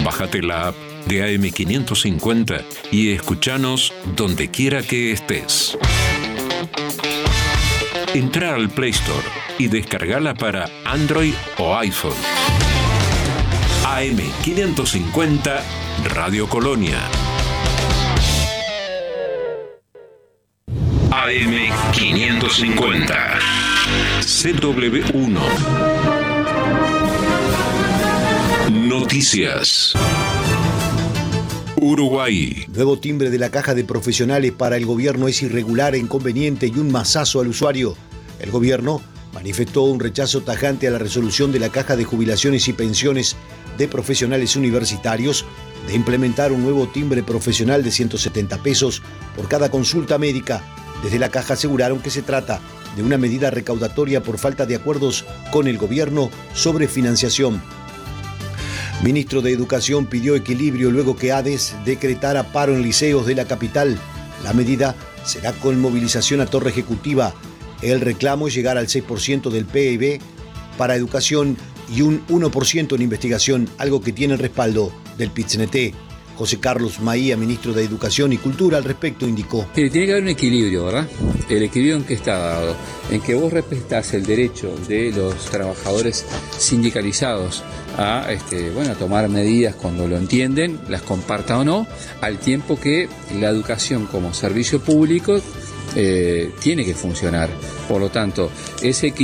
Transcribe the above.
Bájate la app de AM550 y escúchanos donde quiera que estés. Entra al Play Store y descargala para Android o iPhone. AM550 Radio Colonia. AM550 CW1 Noticias. Uruguay. Nuevo timbre de la caja de profesionales para el gobierno es irregular, inconveniente y un mazazo al usuario. El gobierno manifestó un rechazo tajante a la resolución de la caja de jubilaciones y pensiones de profesionales universitarios de implementar un nuevo timbre profesional de 170 pesos por cada consulta médica. Desde la caja aseguraron que se trata de una medida recaudatoria por falta de acuerdos con el gobierno sobre financiación. Ministro de Educación pidió equilibrio luego que ADES decretara paro en liceos de la capital. La medida será con movilización a torre ejecutiva. El reclamo es llegar al 6% del PIB para educación y un 1% en investigación, algo que tiene el respaldo del PIT-CNT. José Carlos Maía, ministro de Educación y Cultura, al respecto indicó. Tiene que haber un equilibrio, ¿verdad? ¿El equilibrio en qué está dado? En que vos respetás el derecho de los trabajadores sindicalizados a tomar medidas cuando lo entienden, las comparta o no, al tiempo que la educación como servicio público tiene que funcionar. Por lo tanto, ese equilibrio